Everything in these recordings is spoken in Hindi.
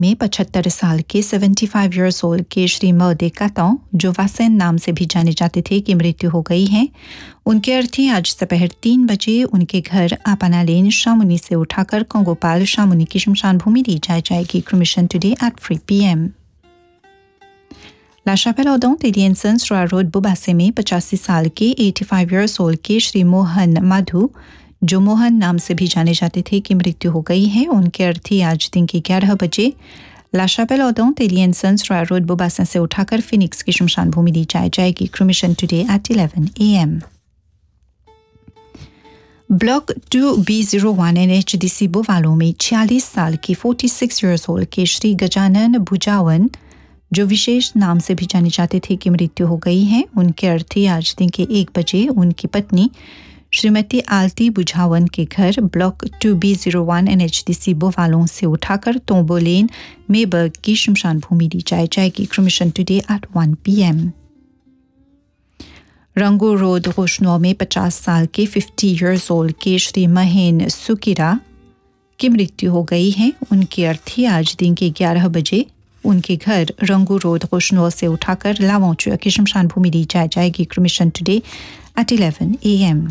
में 75 साल के 75 इयर्स ओल्ड के श्री मौदे कातों जो वासेन नाम से भी जाने जाते थे की मृत्यु हो गई है। उनके अर्थी आज दोपहर 3 बजे उनके घर आपानालेन शामुनी से उठाकर कोंगोपाल शामुनी की शमशान भूमि ली जाएगी। Cremation today at 3 PM। La Chapelle-Ardente Éliensens road बुबासे में 85 साल के 85 इयर्स ओल्ड के श्री मोहन माधु जो मोहन नाम से भी जाने जाते थे की मृत्यु हो गई है। उनके अर्थी आज दिन के 11 बजे La Chapelle-Ardente Éliensens रोड बुबासे से उठाकर फिनिक्स की शमशान भूमि ली जाएगी। Cremation today at 11 AM। Block 2B01 NHDC बोवालो में 46 साल की 46 इयर्स ओल्ड के श्री गजानन भुजावन जो विशेष नाम से भी जाने जाते थे की मृत्यु हो गई है। उनके अर्थी आज दिन के 1 बजे उनकी पत्नी श्रीमती आलती बुझावन के घर ब्लॉक 2B01 NHDC बोवालों से उठाकर तोंबोलेन मेबर्ग की शमशान भूमि ली जाएगी। Cremation today at 1 PM। रंगो रोड रोशनो में 50 साल के 50 इयर्स ओल्ड के श्री महेन सुकिरा की मृत्यु हो गई है। उनके अर्थी आज दिन के 11 बजे उनके घर रंगू रोड रोशनो से उठाकर लावोंचुआ की शमशान भूमि ली जाएगी। Cremation today at 11 AM।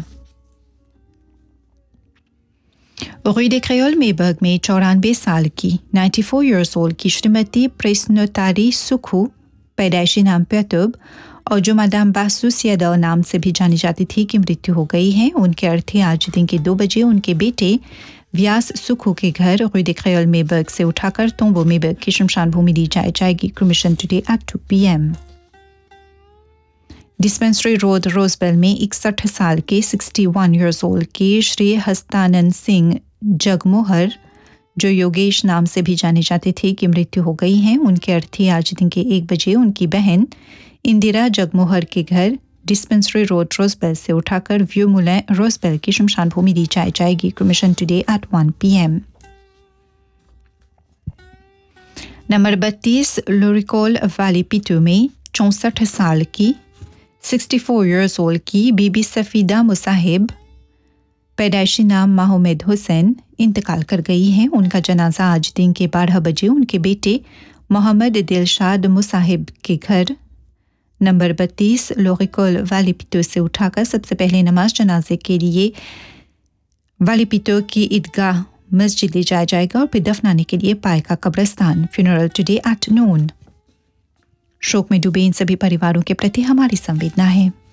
Rue des Créoles मेबर्ग में 94 साल की 94 इयर्स ओल्ड की श्रीमती प्रेस्नोतारी सुखू पैदाइशी नाम प्यातुब और जो मादाम बासु सियादा नाम से भी जानी जाती थी की मृत्यु हो गई है। उनके अर्थी आज दिन के 2 बजे उनके बेटे व्यास सुखू के घर Rue des Créoles मेबर्ग से उठाकर तोंबो मेबर्ग की शमशान भूमि ली जाएगी। Cremation today at 2 PM। Dispensary road रोजबेल में 61 साल के 61 इयर्स ओल्ड के श्री हस्तानंद सिंह जगमोहर जो योगेश नाम से भी जाने जाते थे की मृत्यु हो गई है। उनके अर्थी आज दिन के 1 बजे उनकी बहन इंदिरा जगमोहर के घर डिस्पेंसरी रोड रोजबेल से उठाकर व्यू मुलैन रोजबेल की शमशान भूमि ली जाएगी। Cremation today at 1 PM। Number 32 लोरिकोल valley पिटू में 64 साल की 64 इयर्स ओल्ड की बीबी सफीदा मुसाहिब पैदाइशी नाम मोहम्मद हुसैन इंतकाल कर गई है। उनका जनाजा आज दिन के 12 बजे उनके बेटे मोहम्मद दिलशाद मुसाहिब के घर नंबर 32 लोरिकोल वैली पिटो से उठाकर सबसे पहले नमाज जनाजे के लिए वैली पिटो की ईदगाह मस्जिद ले जाया जाएगा और फिर दफनाने के लिए पाए का कब्रिस्तान। Funeral today at noon. शोक में डूबे इन सभी परिवारों के प्रति हमारी संवेदना है।